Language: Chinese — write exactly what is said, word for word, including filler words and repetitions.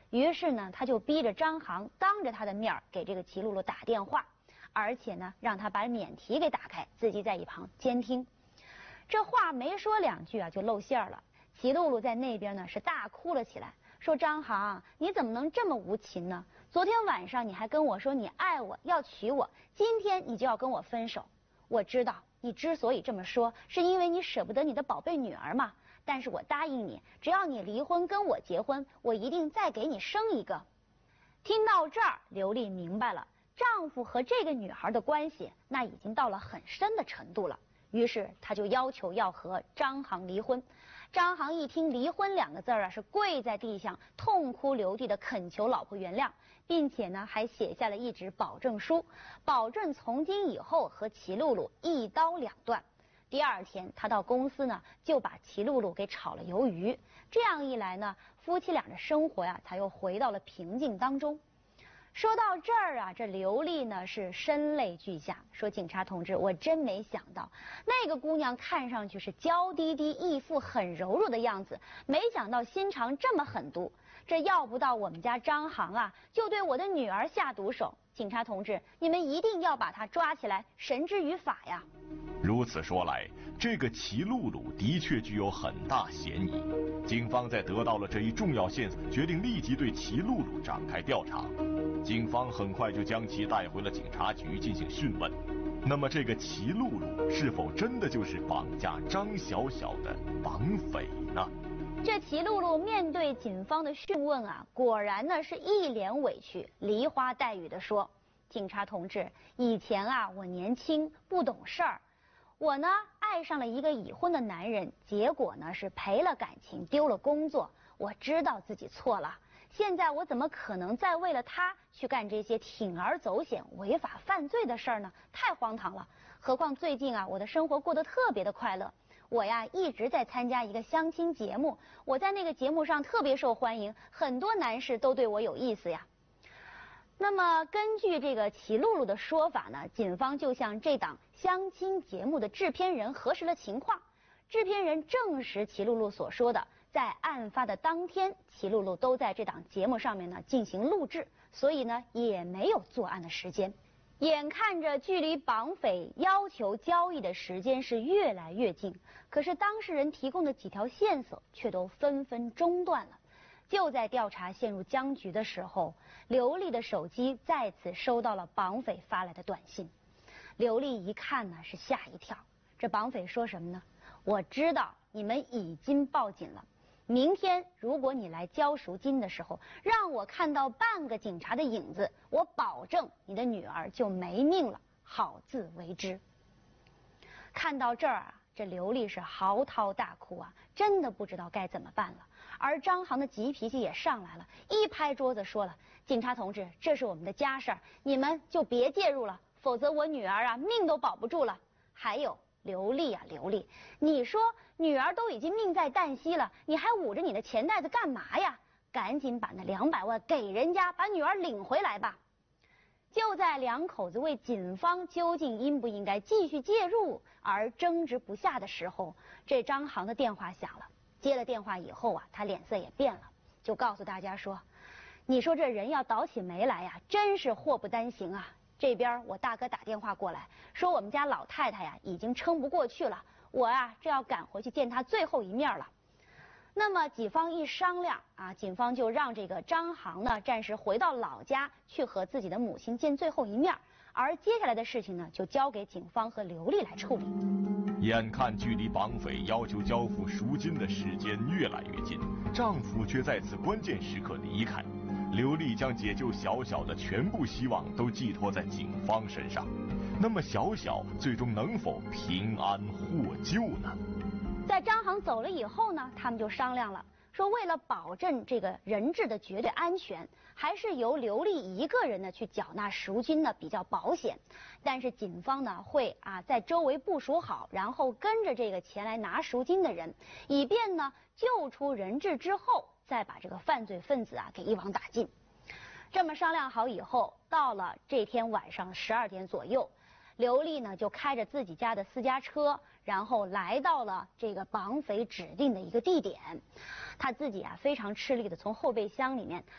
于是呢，他就逼着张航当着他的面给这个齐露露打电话，而且呢，让他把免提给打开，自己在一旁监听。这话没说两句啊，就露馅了。齐露露在那边呢是大哭了起来，说张航，你怎么能这么无情呢？昨天晚上你还跟我说你爱我，要娶我，今天你就要跟我分手。我知道你之所以这么说，是因为你舍不得你的宝贝女儿嘛。但是我答应你，只要你离婚跟我结婚，我一定再给你生一个。听到这儿，刘丽明白了，丈夫和这个女孩的关系那已经到了很深的程度了。于是她就要求要和张航离婚。张航一听离婚两个字啊，是跪在地上痛哭流涕的恳求老婆原谅，并且呢还写下了一纸保证书，保证从今以后和齐露露一刀两断。第二天，他到公司呢，就把齐露露给炒了鱿鱼。这样一来呢，夫妻俩的生活呀，才又回到了平静当中。说到这儿啊，这刘丽呢是声泪俱下，说：“警察同志，我真没想到，那个姑娘看上去是娇滴滴，一副很柔弱的样子，没想到心肠这么狠毒。这要不到我们家张航啊，就对我的女儿下毒手。警察同志，你们一定要把他抓起来，绳之于法呀！” 如此说来，这个齐露露的确具有很大嫌疑。警方在得到了这一重要线索，决定立即对齐露露展开调查。警方很快就将其带回了警察局进行讯问。那么，这个齐露露是否真的就是绑架张小小的绑匪呢？ 这齐露露面对警方的讯问啊，果然呢是一脸委屈，梨花带雨地说：“警察同志，以前啊我年轻不懂事儿。我呢爱上了一个已婚的男人，结果呢是赔了感情，丢了工作。我知道自己错了，现在我怎么可能再为了他去干这些铤而走险、违法犯罪的事儿呢？太荒唐了！何况最近啊，我的生活过得特别的快乐。我呀一直在参加一个相亲节目，我在那个节目上特别受欢迎，很多男士都对我有意思呀。”那么根据这个齐露露的说法呢，警方就向这档相亲节目的制片人核实了情况。制片人证实齐露露所说的，在案发的当天，齐露露都在这档节目上面呢进行录制，所以呢也没有作案的时间。眼看着距离绑匪要求交易的时间是越来越近，可是当事人提供的几条线索却都纷纷中断了。就在调查陷入僵局的时候，刘丽的手机再次收到了绑匪发来的短信。刘丽一看呢是吓一跳，这绑匪说什么呢？我知道你们已经报警了，明天如果你来交赎金的时候，让我看到半个警察的影子，我保证你的女儿就没命了，好自为之。看到这儿啊，这刘丽是嚎啕大哭啊，真的不知道该怎么办了。而张航的急脾气也上来了，一拍桌子说了：“警察同志，这是我们的家事儿，你们就别介入了，否则我女儿啊命都保不住了。还有刘丽啊，刘丽，你说女儿都已经命在旦夕了，你还捂着你的钱袋子干嘛呀？赶紧把那两百万给人家，把女儿领回来吧。”就在两口子为警方究竟应不应该继续介入而争执不下的时候，这张航的电话响了。接了电话以后啊，他脸色也变了，就告诉大家说：“你说这人要倒起霉来呀，真是祸不单行啊！这边我大哥打电话过来，说我们家老太太呀已经撑不过去了，我啊这要赶回去见她最后一面了。”那么几方一商量啊，警方就让这个张航呢暂时回到老家去和自己的母亲见最后一面，而接下来的事情呢就交给警方和刘丽来处理。 眼看距离绑匪要求交付赎金的时间越来越近，丈夫却在此关键时刻离开，刘丽将解救小小的全部希望都寄托在警方身上。那么小小最终能否平安获救呢？ 在张航走了以后呢，他们就商量了，说为了保证这个人质的绝对安全，还是由刘丽一个人呢去缴纳赎金呢比较保险。但是警方呢会啊在周围部署好，然后跟着这个前来拿赎金的人，以便呢救出人质之后，再把这个犯罪分子啊给一网打尽。这么商量好以后，到了这天晚上十二点左右，刘丽呢就开着自己家的私家车，然后来到了这个绑匪指定的一个地点。她自己啊非常吃力的从后备箱里面